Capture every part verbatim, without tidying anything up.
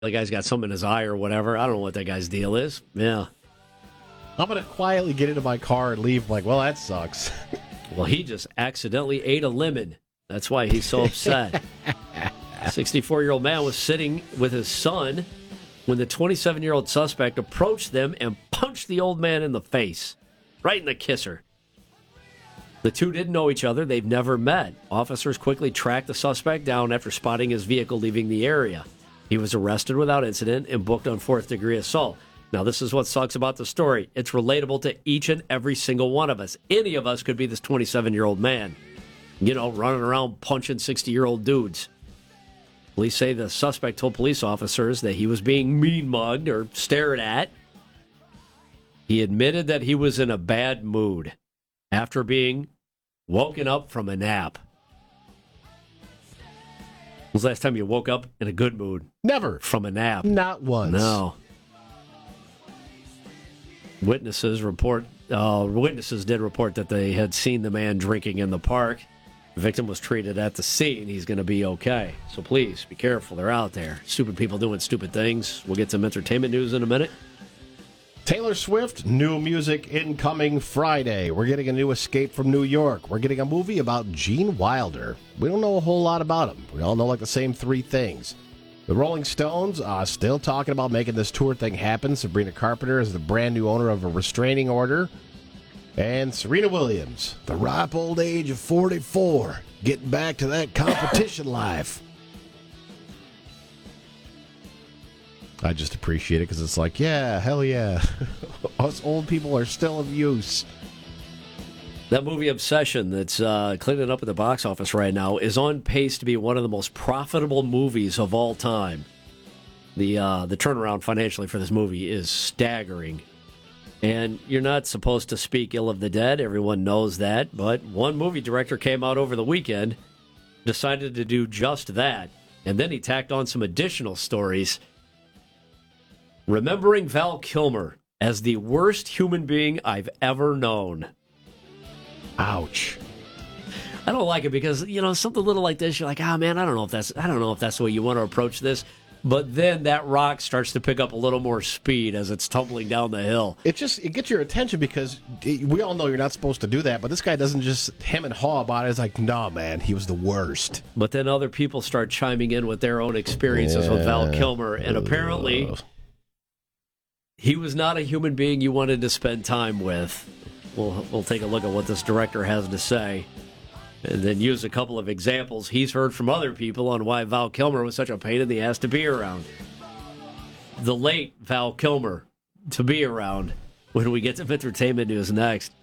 The guy's got something in his eye or whatever. I don't know what that guy's deal is. Yeah. I'm going to quietly get into my car and leave like, well, that sucks. Well, he just accidentally ate a lemon. That's why he's so upset. A sixty-four-year-old man was sitting with his son when the twenty-seven-year-old suspect approached them and punched the old man in the face, right in the kisser. The two didn't know each other. They've never met. Officers quickly tracked the suspect down after spotting his vehicle leaving the area. He was arrested without incident and booked on fourth-degree assault. Now, this is what sucks about the story. It's relatable to each and every single one of us. Any of us could be this twenty-seven-year-old man, you know, running around punching sixty-year-old dudes. Police say the suspect told police officers that he was being mean-mugged or stared at. He admitted that he was in a bad mood after being woken up from a nap. When was the last time you woke up in a good mood? Never. From a nap? Not once. No. Witnesses report. Uh, witnesses did report that they had seen the man drinking in the park. The victim was treated at the scene. He's going to be okay. So please, be careful. They're out there. Stupid people doing stupid things. We'll get some entertainment news in a minute. Taylor Swift, new music incoming Friday. We're getting a new Escape from New York. We're getting a movie about Gene Wilder. We don't know a whole lot about him. We all know like the same three things. The Rolling Stones are still talking about making this tour thing happen. Sabrina Carpenter is the brand new owner of a restraining order. And Serena Williams, the ripe old age of forty-four, getting back to that competition life. I just appreciate it because it's like, yeah, hell yeah. Us old people are still of use. That movie Obsession that's uh, cleaning up at the box office right now is on pace to be one of the most profitable movies of all time. The uh, the turnaround financially for this movie is staggering. And you're not supposed to speak ill of the dead. Everyone knows that. But one movie director came out over the weekend, decided to do just that. And then he tacked on some additional stories. Remembering Val Kilmer as the worst human being I've ever known. Ouch. I don't like it because, you know, something little like this, you're like, ah, oh, man, I don't know if that's, I don't know if that's the way you want to approach this. But then that rock starts to pick up a little more speed as it's tumbling down the hill. It just, it gets your attention because we all know you're not supposed to do that, but this guy doesn't just hem and haw about it. It's like, no, man, he was the worst. But then other people start chiming in with their own experiences yeah. with Val Kilmer, and apparently uh. he was not a human being you wanted to spend time with. We'll, we'll take a look at what this director has to say. And then use a couple of examples he's heard from other people on why Val Kilmer was such a pain in the ass to be around. The late Val Kilmer to be around when we get to entertainment news next.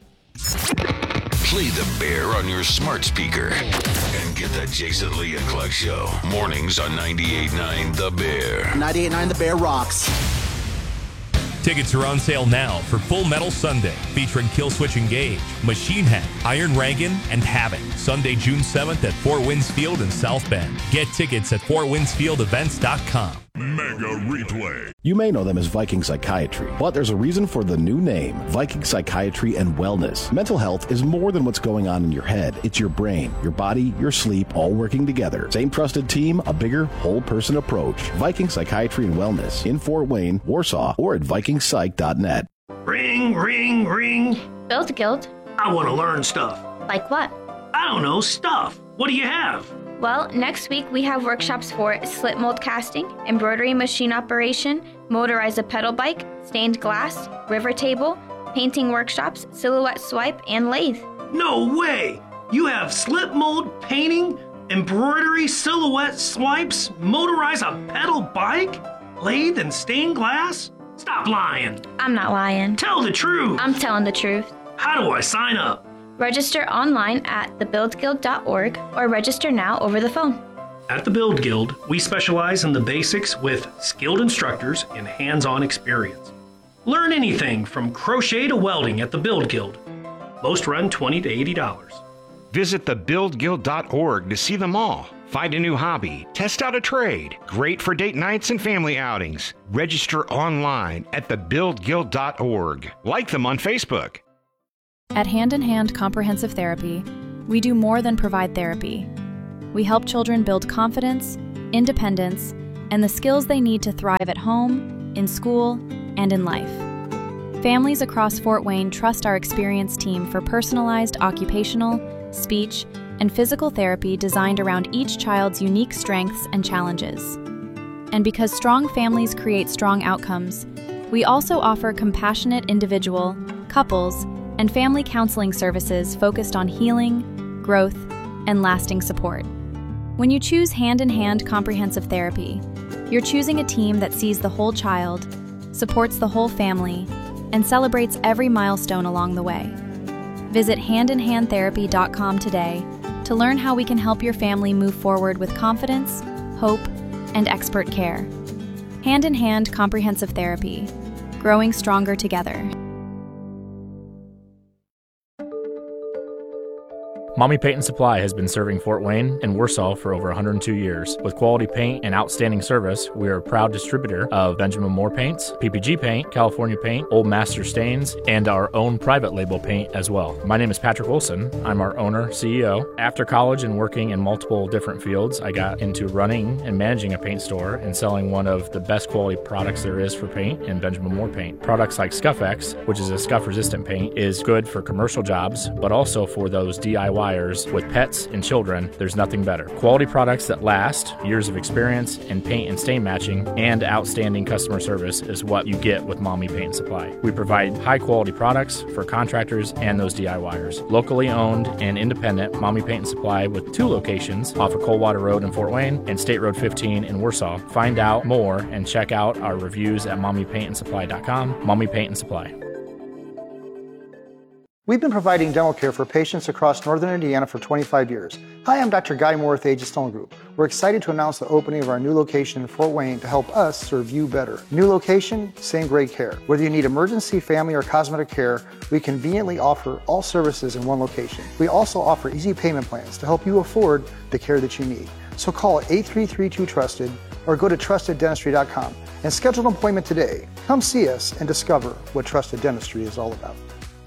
Play the Bear on your smart speaker and get the Jason Lee and Clark Show. Mornings on ninety-eight point nine The Bear. ninety-eight point nine The Bear rocks. Tickets are on sale now for Full Metal Sunday, featuring Killswitch Engage, Machine Head, Iron Rankin, and Havoc. Sunday, June seventh at Fort Winds Field in South Bend. Get tickets at fort winds field events dot com. Mega Replay. You may know them as Viking Psychiatry, but there's a reason for the new name, Viking Psychiatry and Wellness. Mental health is more than what's going on in your head. It's your brain, your body, your sleep, all working together. Same trusted team, a bigger, whole-person approach. Viking Psychiatry and Wellness in Fort Wayne, Warsaw, or at viking psych dot net. Ring, ring, ring. Build Guild. I want to learn stuff. Like what? I don't know, stuff. What do you have? Well, next week we have workshops for slip mold casting, embroidery machine operation, motorize a pedal bike, stained glass, river table, painting workshops, silhouette swipe, and lathe. No way! You have slip mold, painting, embroidery, silhouette swipes, motorize a pedal bike, lathe, and stained glass? Stop lying. I'm not lying. Tell the truth. I'm telling the truth. How do I sign up? Register online at the build guild dot org or register now over the phone. At the Build Guild, we specialize in the basics with skilled instructors and hands-on experience. Learn anything from crochet to welding at the Build Guild. Most run twenty to eighty dollars. Visit the build guild dot org to see them all. Find a new hobby, test out a trade. Great for date nights and family outings. Register online at the build guild dot org. Like them on Facebook. At Hand in Hand Comprehensive Therapy, we do more than provide therapy. We help children build confidence, independence, and the skills they need to thrive at home, in school, and in life. Families across Fort Wayne trust our experienced team for personalized occupational, speech, and physical therapy designed around each child's unique strengths and challenges. And because strong families create strong outcomes, we also offer compassionate individual, couples, and family counseling services focused on healing, growth, and lasting support. When you choose Hand-in-Hand Comprehensive Therapy, you're choosing a team that sees the whole child, supports the whole family, and celebrates every milestone along the way. Visit hand in hand therapy dot com today to learn how we can help your family move forward with confidence, hope, and expert care. Hand-in-Hand Comprehensive Therapy, growing stronger together. Mommy Paint and Supply has been serving Fort Wayne and Warsaw for over one hundred two years. With quality paint and outstanding service, we are a proud distributor of Benjamin Moore paints, P P G paint, California paint, Old Master stains, and our own private label paint as well. My name is Patrick Wilson. I'm our owner, C E O. After college and working in multiple different fields, I got into running and managing a paint store and selling one of the best quality products there is for paint in Benjamin Moore paint. Products like Scuff-X, which is a scuff-resistant paint, is good for commercial jobs, but also for those D I Y with pets and children. There's nothing better. Quality products that last, years of experience in paint and stain matching, and outstanding customer service is what you get with Mommy Paint and Supply. We provide high quality products for contractors and those DIYers. Locally owned and independent, Mommy Paint and Supply with two locations off of Coldwater Road in Fort Wayne and State Road fifteen in Warsaw. Find out more and check out our reviews at mommy paint and supply dot com. Mommy Paint and Supply. We've been providing dental care for patients across northern Indiana for twenty-five years. Hi, I'm Doctor Guy Moore with Aegis Dental Group. We're excited to announce the opening of our new location in Fort Wayne to help us serve you better. New location, same great care. Whether you need emergency, family, or cosmetic care, we conveniently offer all services in one location. We also offer easy payment plans to help you afford the care that you need. So call eight three three two trusted or go to trusted dentistry dot com and schedule an appointment today. Come see us and discover what Trusted Dentistry is all about.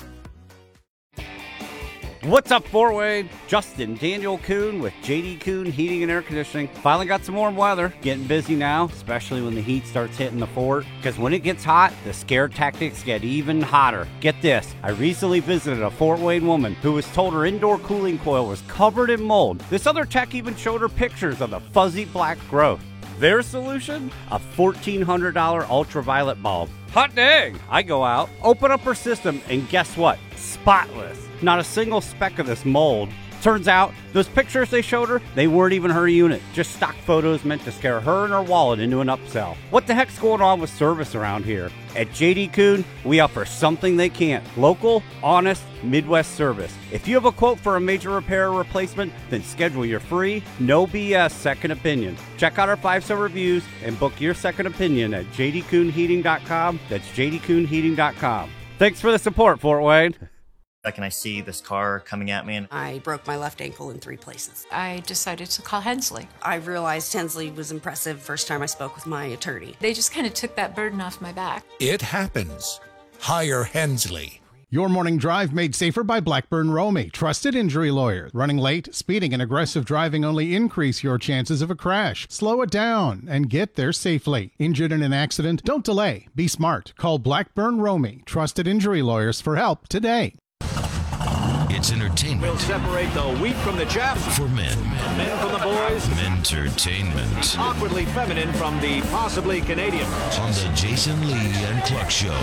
What's up, Fort Wayne? Justin Daniel Kuhn with J D Kuhn Heating and Air Conditioning. Finally got some warm weather. Getting busy now, especially when the heat starts hitting the fort. Because when it gets hot, the scare tactics get even hotter. Get this, I recently visited a Fort Wayne woman who was told her indoor cooling coil was covered in mold. This other tech even showed her pictures of the fuzzy black growth. Their solution? A fourteen hundred dollars ultraviolet bulb. Hot dang! I go out, open up her system, and guess what? Spotless. Not a single speck of this mold. Turns out, those pictures they showed her, they weren't even her unit. Just stock photos meant to scare her and her wallet into an upsell. What the heck's going on with service around here? At J D Kuhn, we offer something they can't. Local, honest, Midwest service. If you have a quote for a major repair or replacement, then schedule your free, no B S second opinion. Check out our five-star reviews and book your second opinion at j d kuhn heating dot com. That's j d kuhn heating dot com. Thanks for the support, Fort Wayne. Second I see this car coming at me, and I broke my left ankle in three places. I decided to call Hensley. I realized Hensley was impressive first time I spoke with my attorney. They just kind of took that burden off my back. It happens. Hire Hensley. Your morning drive made safer by Blackburn Romey, trusted injury lawyer. Running late, speeding, and aggressive driving only increase your chances of a crash. Slow it down and get there safely. Injured in an accident? Don't delay. Be smart. Call Blackburn Romey, trusted injury lawyers for help today. It's entertainment. We'll separate the wheat from the chaff. For men. Men from the boys. Entertainment. Awkwardly feminine from the possibly Canadian. On the Jason Lee and Cluck Show.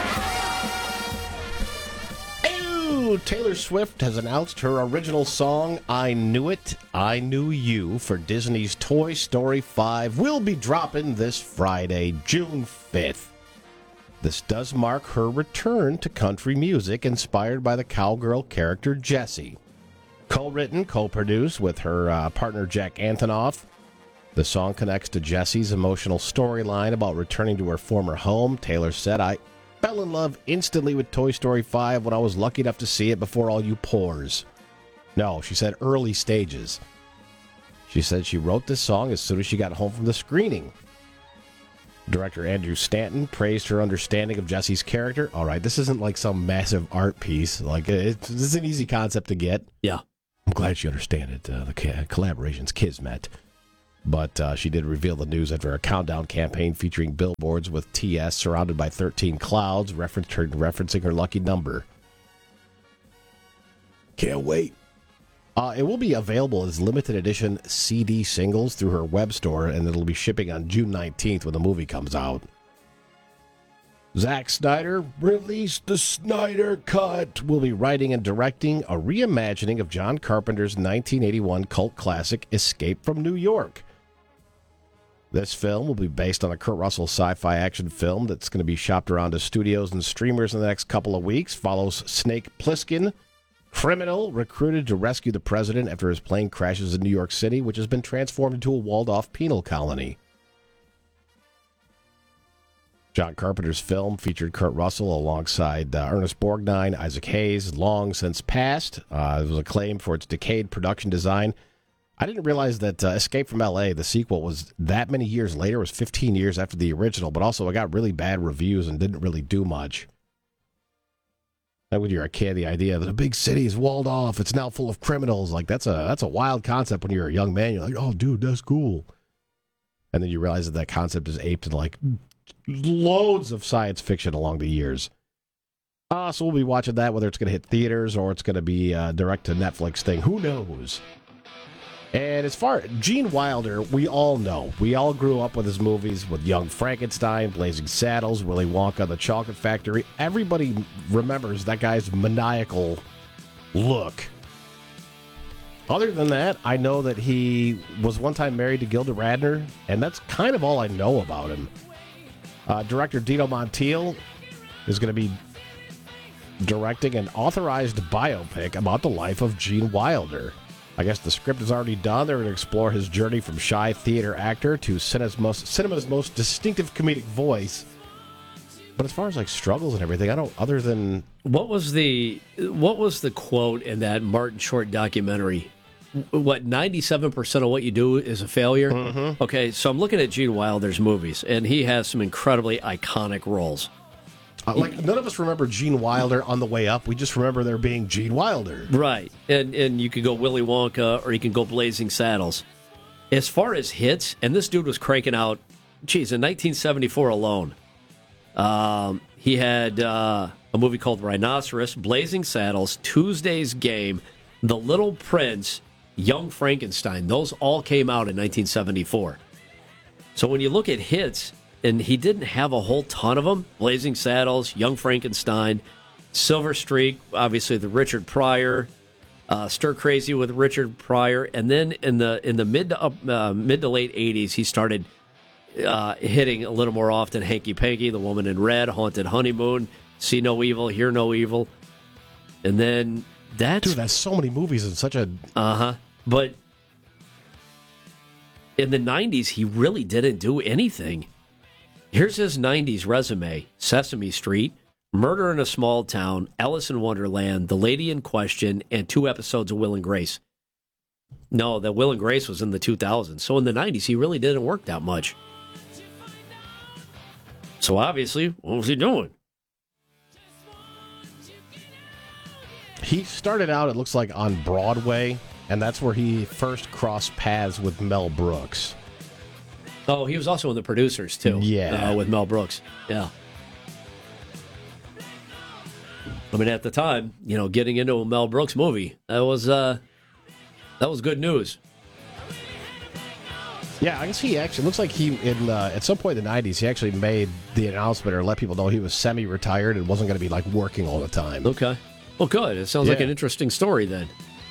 Ooh, Taylor Swift has announced her original song, I Knew It, I Knew You, for Disney's Toy Story five will be dropping this Friday, June fifth. This does mark her return to country music inspired by the cowgirl character Jessie. Co-written, co-produced with her uh, partner Jack Antonoff, the song connects to Jessie's emotional storyline about returning to her former home. Taylor said, I fell in love instantly with Toy Story five when I was lucky enough to see it before all you pores. No, she said early stages. She said she wrote this song as soon as she got home from the screening. Director Andrew Stanton praised her understanding of Jessie's character. All right, this isn't like some massive art piece. Like it's, this is an easy concept to get. Yeah. I'm glad you understand it. Uh, the collaboration's kismet. But uh, she did reveal the news after a countdown campaign featuring billboards with T S surrounded by thirteen clouds, reference, referencing her lucky number. Can't wait. Uh, it will be available as limited edition C D singles through her web store, and it'll be shipping on June nineteenth when the movie comes out. Zack Snyder released the Snyder Cut. Will be writing and directing a reimagining of John Carpenter's nineteen eighty-one cult classic Escape from New York. This film will be based on a Kurt Russell sci-fi action film that's going to be shopped around to studios and streamers in the next couple of weeks. Follows Snake Plissken, criminal recruited to rescue the president after his plane crashes in New York City, which has been transformed into a walled-off penal colony. John Carpenter's film featured Kurt Russell alongside uh, Ernest Borgnine, Isaac Hayes, long since passed. Uh, it was acclaimed for its decayed production design. I didn't realize that uh, Escape from L A, the sequel, was that many years later. It was fifteen years after the original, but also it got really bad reviews and didn't really do much. Like when you're a kid, the idea that a big city is walled off, it's now full of criminals, like that's a that's a wild concept when you're a young man. You're like, oh, dude, that's cool. And then you realize that that concept is aped in like loads of science fiction along the years. Uh, so we'll be watching that, whether it's going to hit theaters or it's going to be a direct-to-Netflix thing. Who knows? And as far as Gene Wilder, we all know. We all grew up with his movies with Young Frankenstein, Blazing Saddles, Willy Wonka, The Chocolate Factory. Everybody remembers that guy's maniacal look. Other than that, I know that he was one time married to Gilda Radner, and that's kind of all I know about him. Uh, director Dino Montiel is going to be directing an authorized biopic about the life of Gene Wilder. I guess the script is already done. They're going to explore his journey from shy theater actor to cinema's most, cinema's most distinctive comedic voice. But as far as like struggles and everything, I don't. Other than what was the what was the quote in that Martin Short documentary? What, ninety-seven percent of what you do is a failure? Mm-hmm. Okay, so I'm looking at Gene Wilder's movies, and he has some incredibly iconic roles. Uh, like, none of us remember Gene Wilder on the way up. We just remember there being Gene Wilder. Right. And and you could go Willy Wonka or you can go Blazing Saddles. As far as hits, and this dude was cranking out, geez, in nineteen seventy-four alone, um, he had uh, a movie called Rhinoceros, Blazing Saddles, Tuesday's Game, The Little Prince, Young Frankenstein. Those all came out in nineteen seventy-four. So when you look at hits, and he didn't have a whole ton of them. Blazing Saddles, Young Frankenstein, Silver Streak, obviously the Richard Pryor, uh, Stir Crazy with Richard Pryor, and then in the in the mid to up, uh, mid to late eighties, he started uh, hitting a little more often. Hanky Panky, The Woman in Red, Haunted Honeymoon, See No Evil, Hear No Evil, and then that's dude. That's so many movies and such a uh huh. But in the nineties, he really didn't do anything. Here's his nineties resume: Sesame Street, Murder in a Small Town, Alice in Wonderland, The Lady in Question, and two episodes of Will and Grace. No, that Will and Grace was in the two thousands. So in the nineties, he really didn't work that much. So obviously, what was he doing? He started out, it looks like, on Broadway, and that's where he first crossed paths with Mel Brooks. Oh, he was also in The Producers, too. Yeah. Uh, with Mel Brooks. Yeah. I mean, at the time, you know, getting into a Mel Brooks movie, that was uh, that was good news. Yeah, I guess he actually, looks like he, in uh, at some point in the nineties, he actually made the announcement or let people know he was semi-retired and wasn't going to be, like, working all the time. Okay. Well, good. It sounds yeah. like an interesting story, then.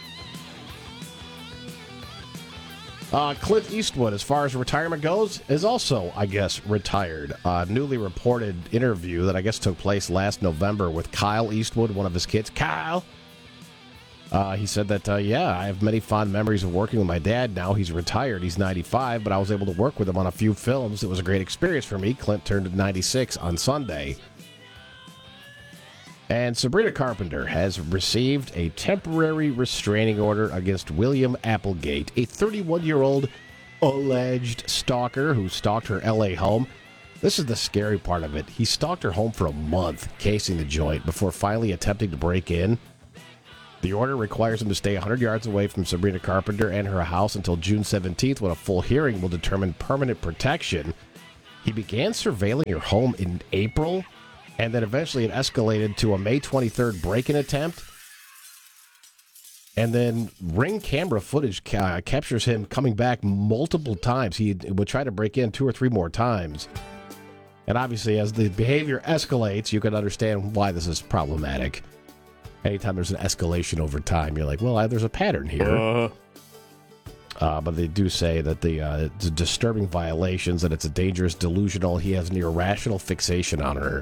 Uh, Clint Eastwood, as far as retirement goes, is also, I guess, retired. A uh, newly reported interview that I guess took place last November with Kyle Eastwood, one of his kids. Kyle! Uh, he said that, uh, yeah, I have many fond memories of working with my dad. Now he's retired. He's ninety-five, but I was able to work with him on a few films. It was a great experience for me. Clint turned ninety-six on Sunday. And Sabrina Carpenter has received a temporary restraining order against William Applegate, a thirty-one-year-old alleged stalker who stalked her L A home. This is the scary part of it. He stalked her home for a month, casing the joint, before finally attempting to break in. The order requires him to stay one hundred yards away from Sabrina Carpenter and her house until June seventeenth, when a full hearing will determine permanent protection. He began surveilling her home in April, and then eventually it escalated to a May twenty-third break-in attempt. And then Ring camera footage ca- captures him coming back multiple times. He would try to break in two or three more times. And obviously, as the behavior escalates, you can understand why this is problematic. Anytime there's an escalation over time, you're like, well, there's a pattern here. Uh. Uh, but they do say that the, uh, it's disturbing violations, that it's a dangerous, delusional, he has an irrational fixation on her.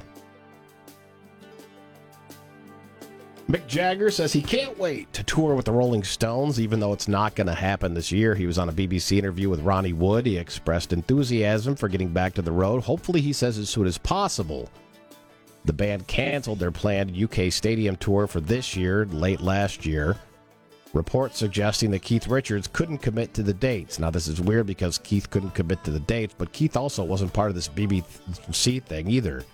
Mick Jagger says he can't wait to tour with the Rolling Stones, even though it's not going to happen this year. He was on a B B C interview with Ronnie Wood. He expressed enthusiasm for getting back to the road. Hopefully, he says, as soon as possible. The band canceled their planned U K stadium tour for this year, late last year. Reports suggesting that Keith Richards couldn't commit to the dates. Now, this is weird because Keith couldn't commit to the dates, but Keith also wasn't part of this B B C thing either.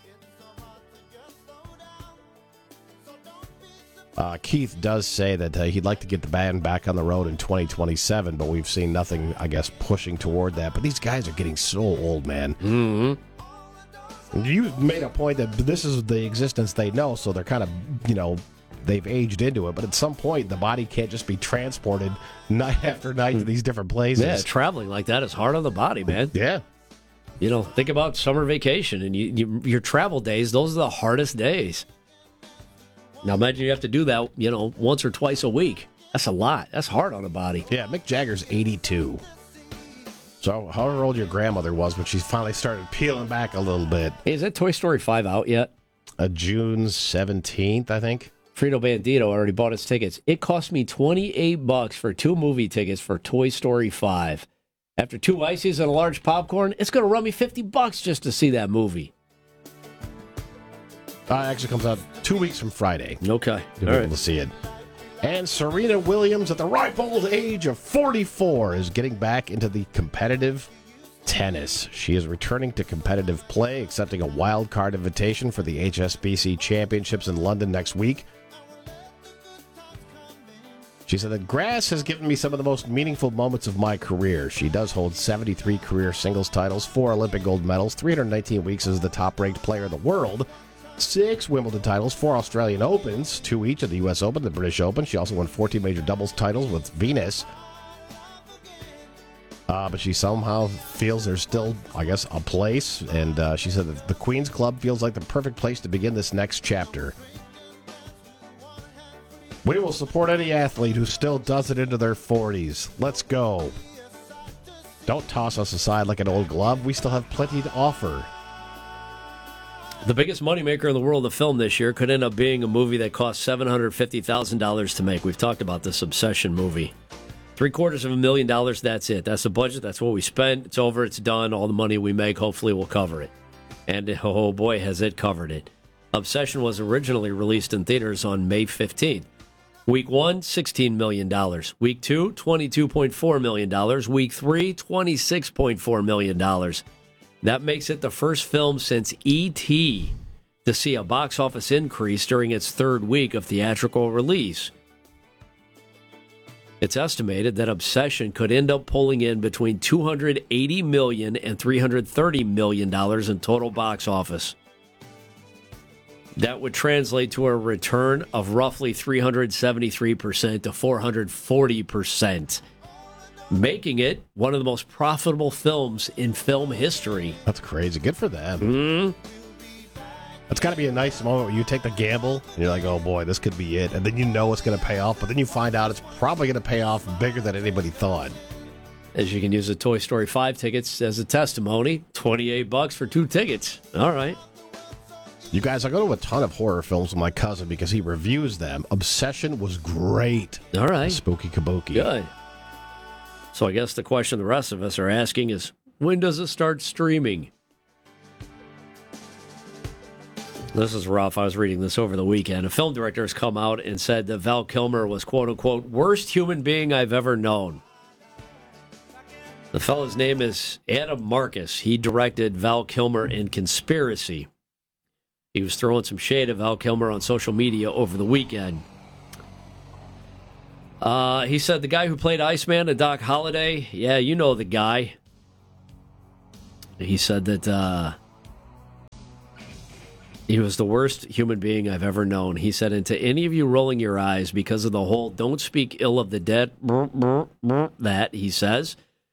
Uh, Keith does say that uh, he'd like to get the band back on the road in twenty twenty-seven, but we've seen nothing, I guess, pushing toward that. But these guys are getting so old, man. Mm-hmm. You made a point that this is the existence they know, so they're kind of, you know, they've aged into it. But at some point, the body can't just be transported night after night to these different places. Yeah, traveling like that is hard on the body, man. Yeah. You know, think about summer vacation and you, you, your travel days. Those are the hardest days. Now, imagine you have to do that, you know, once or twice a week. That's a lot. That's hard on the body. Yeah, Mick Jagger's eighty-two. So, however old your grandmother was when she finally started peeling back a little bit. Hey, is that Toy Story five out yet? Uh, June seventeenth, I think. Frito Bandito already bought his tickets. It cost me twenty-eight bucks for two movie tickets for Toy Story five. After two ices and a large popcorn, it's going to run me fifty bucks just to see that movie. Uh, it actually comes out two weeks from Friday. Okay. You'll be able to see it. And Serena Williams, at the ripe old age of forty-four, is getting back into the competitive tennis. She is returning to competitive play, accepting a wild card invitation for the H S B C Championships in London next week. She said, the grass has given me some of the most meaningful moments of my career. She does hold seventy-three career singles titles, four Olympic gold medals, three hundred nineteen weeks as the top-ranked player in the world, six Wimbledon titles, four Australian Opens, two each of the U S Open, the British Open. She also won fourteen major doubles titles with Venus. Uh, but she somehow feels there's still, I guess, a place. And uh, she said that the Queen's Club feels like the perfect place to begin this next chapter. We will support any athlete who still does it into their forties. Let's go. Don't toss us aside like an old glove. We still have plenty to offer. The biggest moneymaker in the world of film this year could end up being a movie that cost seven hundred fifty thousand dollars to make. We've talked about this Obsession movie. Three quarters of a million dollars, that's it. That's the budget. That's what we spend. It's over. It's done. All the money we make, hopefully, will cover it. And, oh boy, has it covered it. Obsession was originally released in theaters on May fifteenth. Week one, sixteen million dollars. Week two, twenty-two point four million dollars. Week three, twenty-six point four million dollars. That makes it the first film since E T to see a box office increase during its third week of theatrical release. It's estimated that Obsession could end up pulling in between two hundred eighty million dollars and three hundred thirty million dollars in total box office. That would translate to a return of roughly three hundred seventy-three percent to four hundred forty percent. Making it one of the most profitable films in film history. That's crazy. Good for them. Mm-hmm. That's got to be a nice moment where you take the gamble and you're like, oh boy, this could be it. And then you know it's going to pay off, but then you find out it's probably going to pay off bigger than anybody thought. As you can use the Toy Story five tickets as a testimony. twenty-eight bucks for two tickets. All right. You guys, I go to a ton of horror films with my cousin because he reviews them. Obsession was great. All right. Spooky Kabuki. Good. So I guess the question the rest of us are asking is, when does it start streaming? This is rough. I was reading this over the weekend. A film director has come out and said that Val Kilmer was, quote-unquote, worst human being I've ever known. The fellow's name is Adam Marcus. He directed Val Kilmer in Conspiracy. He was throwing some shade at Val Kilmer on social media over the weekend. Uh, he said the guy who played Iceman, Doc Holliday, yeah, you know the guy. He said that uh, he was the worst human being I've ever known. He said, and to any of you rolling your eyes because of the whole don't speak ill of the dead, that, he says.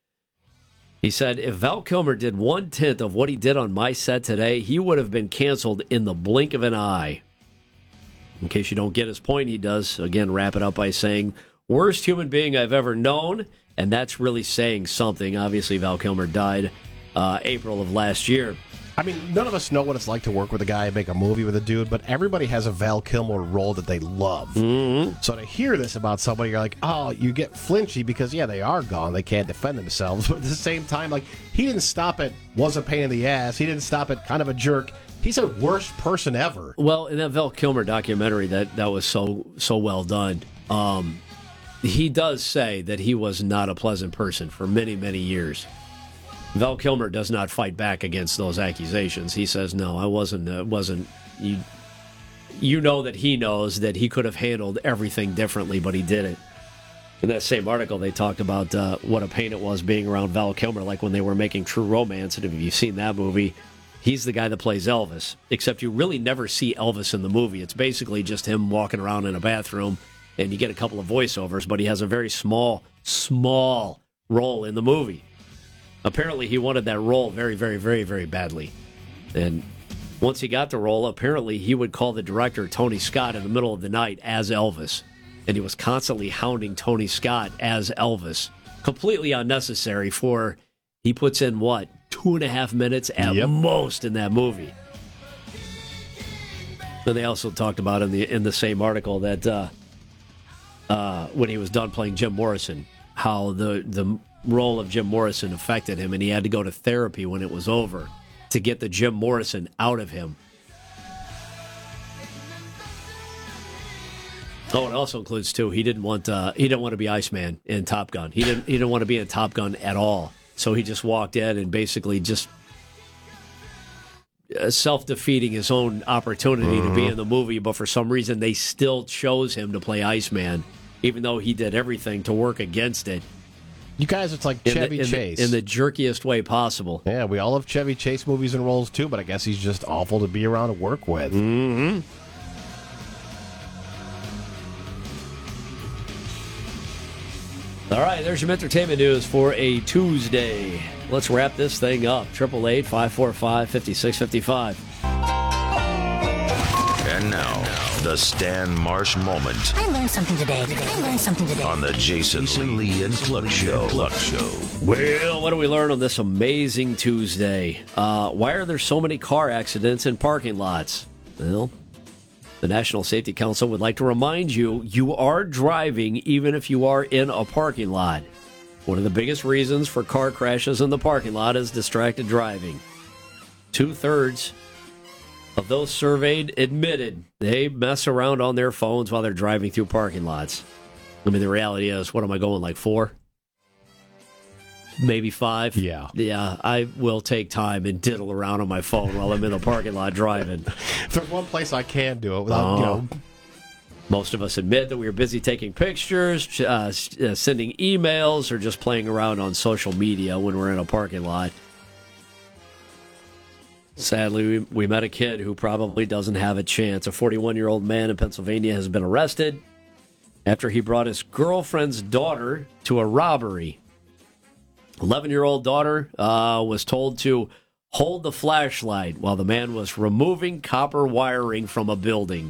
He said, if Val Kilmer did one-tenth of what he did on my set today, he would have been canceled in the blink of an eye. In case you don't get his point, he does, again, wrap it up by saying, worst human being I've ever known, and that's really saying something. Obviously, Val Kilmer died uh, April of last year. I mean, none of us know what it's like to work with a guy and make a movie with a dude, but everybody has a Val Kilmer role that they love. Mm-hmm. So to hear this about somebody, you're like, oh, you get flinchy because, yeah, they are gone. They can't defend themselves. But at the same time, like, he didn't stop at was a pain in the ass. He didn't stop at kind of a jerk. He's a worst person ever. Well, in that Val Kilmer documentary, that, that was so so well done. Um, he does say that he was not a pleasant person for many, many years. Val Kilmer does not fight back against those accusations. He says, no, I wasn't, uh, wasn't, you, you know that he knows that he could have handled everything differently, but he didn't. In that same article, they talked about uh, what a pain it was being around Val Kilmer, like when they were making True Romance, and if you've seen that movie, he's the guy that plays Elvis, except you really never see Elvis in the movie. It's basically just him walking around in a bathroom, and you get a couple of voiceovers, but he has a very small, small role in the movie. Apparently, he wanted that role very, very, very, very badly. And once he got the role, apparently he would call the director, Tony Scott, in the middle of the night as Elvis. And he was constantly hounding Tony Scott as Elvis. Completely unnecessary for, he puts in, what, two and a half minutes at yep. most in that movie. Then they also talked about in the in the same article that uh, uh, when he was done playing Jim Morrison, how the the role of Jim Morrison affected him, and he had to go to therapy when it was over to get the Jim Morrison out of him. Oh, it also includes too. He didn't want uh, he didn't want to be Iceman in Top Gun. He didn't he didn't want to be in Top Gun at all. So he just walked in and basically just uh, self-defeating his own opportunity mm-hmm. to be in the movie. But for some reason, they still chose him to play Iceman, even though he did everything to work against it. You guys, it's like in Chevy the, in Chase. The, in the jerkiest way possible. Yeah, we all have Chevy Chase movies and roles too, but I guess he's just awful to be around to work with. Mm-hmm. All right, there's your entertainment news for a Tuesday. Let's wrap this thing up. triple eight, five four five, five six five five. And now, the Stan Marsh moment. I learned something today. I learned something today. On the Jason, Jason Lee and Cluck Show. Cluck Show. Well, what do we learn on this amazing Tuesday? Uh, why are there so many car accidents in parking lots? Well, the National Safety Council would like to remind you, you are driving even if you are in a parking lot. One of the biggest reasons for car crashes in the parking lot is distracted driving. Two-thirds of those surveyed admitted they mess around on their phones while they're driving through parking lots. I mean, the reality is, what am I going, like four? Maybe five? Yeah. Yeah, I will take time and diddle around on my phone while I'm in the parking lot driving. If there's one place I can do it without, oh. you know... Most of us admit that we are busy taking pictures, uh, sending emails, or just playing around on social media when we're in a parking lot. Sadly, we, we met a kid who probably doesn't have a chance. A forty-one-year-old man in Pennsylvania has been arrested after he brought his girlfriend's daughter to a robbery. eleven-year-old daughter uh, was told to hold the flashlight while the man was removing copper wiring from a building.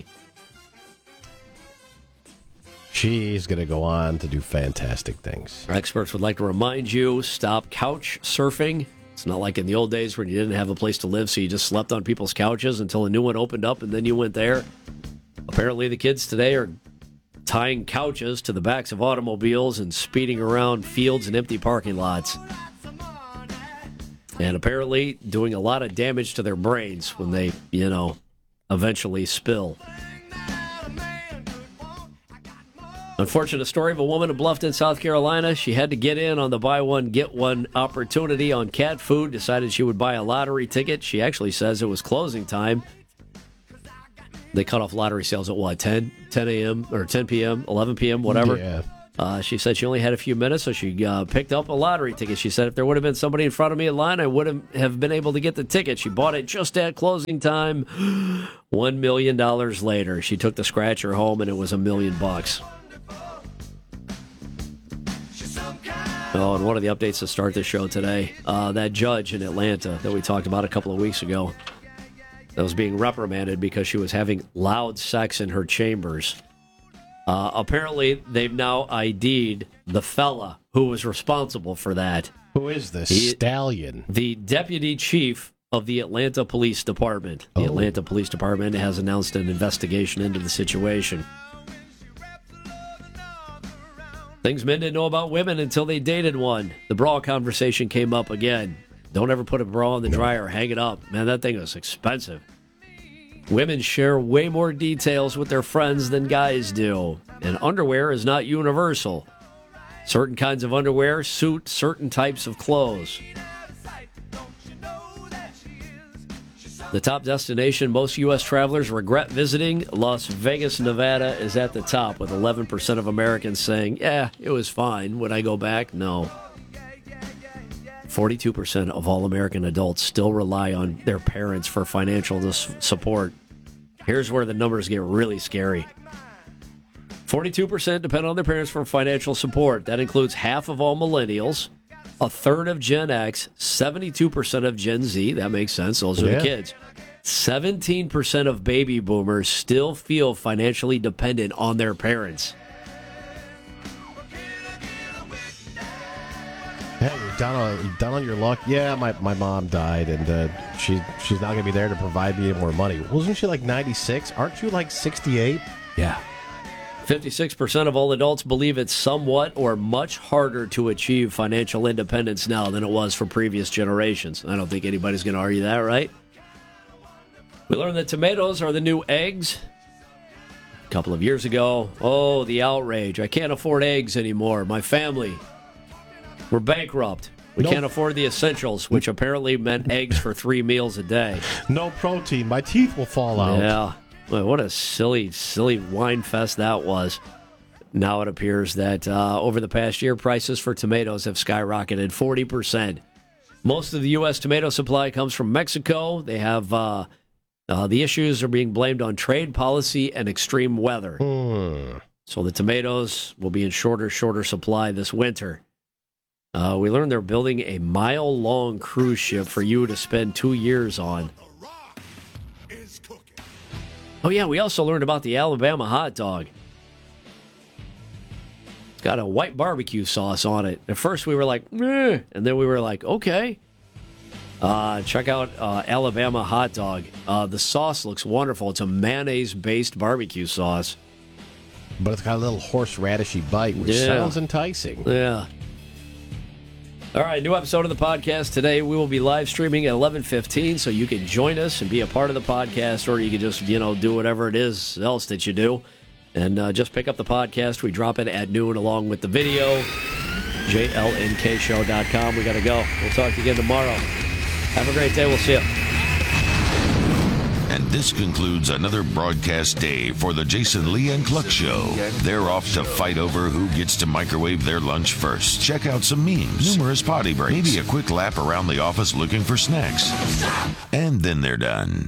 She's going to go on to do fantastic things. Experts would like to remind you, stop couch surfing. It's not like in the old days when you didn't have a place to live, so you just slept on people's couches until a new one opened up and then you went there. Apparently the kids today are tying couches to the backs of automobiles and speeding around fields and empty parking lots. And apparently doing a lot of damage to their brains when they, you know, eventually spill. Unfortunate story of a woman in Bluffton, South Carolina. She had to get in on the buy one, get one opportunity on cat food. Decided she would buy a lottery ticket. She actually says it was closing time. They cut off lottery sales at what, ten, ten a.m. or ten p.m., eleven p.m., whatever? Yeah. Uh, she said she only had a few minutes, so she uh, picked up a lottery ticket. She said if there would have been somebody in front of me in line, I wouldn't have been able to get the ticket. She bought it just at closing time. One million dollars later, she took the scratcher home, and it was a million bucks. Oh, and one of the updates to start the show today, uh, that judge in Atlanta that we talked about a couple of weeks ago that was being reprimanded because she was having loud sex in her chambers. Uh, apparently, they've now I D'd the fella who was responsible for that. Who is this? He, Stallion. The deputy chief of the Atlanta Police Department. The oh. Atlanta Police Department has announced an investigation into the situation. Things men didn't know about women until they dated one. The bra conversation came up again. Don't ever put a bra in the dryer. Hang it up. Man, that thing is expensive. Women share way more details with their friends than guys do. And underwear is not universal. Certain kinds of underwear suit certain types of clothes. The top destination most U S travelers regret visiting, Las Vegas, Nevada, is at the top, with eleven percent of Americans saying, yeah, it was fine. Would I go back? No. forty-two percent of all American adults still rely on their parents for financial support. Here's where the numbers get really scary. forty-two percent depend on their parents for financial support. That includes half of all millennials, a third of Gen X, seventy-two percent of Gen Z. That makes sense. Those are yeah. the kids. seventeen percent of baby boomers still feel financially dependent on their parents. Hey, you're down on, you're down on your luck. Yeah, my, my mom died, and uh, she she's not going to be there to provide me more money. Wasn't she like ninety-six? Aren't you like sixty-eight? Yeah. fifty-six percent of all adults believe it's somewhat or much harder to achieve financial independence now than it was for previous generations. I don't think anybody's going to argue that, right? We learned that tomatoes are the new eggs. A couple of years ago, oh, the outrage. I can't afford eggs anymore. My family, we're bankrupt. We nope. can't afford the essentials, which apparently meant eggs for three meals a day. No protein. My teeth will fall out. Yeah. Well, what a silly, silly wine fest that was. Now it appears that uh, over the past year, prices for tomatoes have skyrocketed forty percent. Most of the U S tomato supply comes from Mexico. They have uh, uh, the issues are being blamed on trade policy and extreme weather. Hmm. So the tomatoes will be in shorter, shorter supply this winter. Uh, we learned they're building a mile-long cruise ship for you to spend two years on. Oh, yeah, we also learned about the Alabama hot dog. It's got a white barbecue sauce on it. At first, we were like, meh, and then we were like, okay. Uh, check out uh, Alabama hot dog. Uh, the sauce looks wonderful. It's a mayonnaise-based barbecue sauce. But it's got a little horseradishy bite, which yeah. sounds enticing. Yeah. All right, new episode of the podcast today. We will be live streaming at eleven fifteen, so you can join us and be a part of the podcast, or you can just, you know, do whatever it is else that you do. And uh, just pick up the podcast. We drop it at noon along with the video. J L N K show dot com. We got to go. We'll talk to you again tomorrow. Have a great day. We'll see you. And this concludes another broadcast day for the Jason Lee and Cluck Show. They're off to fight over who gets to microwave their lunch first. Check out some memes, numerous potty breaks, maybe a quick lap around the office looking for snacks. And then they're done.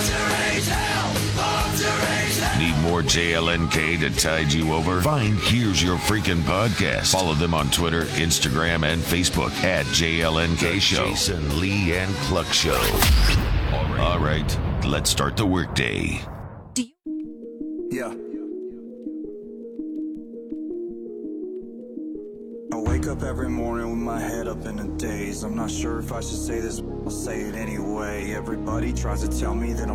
Need more J L N K to tide you over? Find Here's Your Freaking Podcast. Follow them on Twitter, Instagram, and Facebook at J L N K Show. Jason Lee and Cluck Show. All right. All right. Let's start the workday. Yeah. I wake up every morning with my head up in a daze. I'm not sure if I should say this, but I'll say it anyway. Everybody tries to tell me that I'm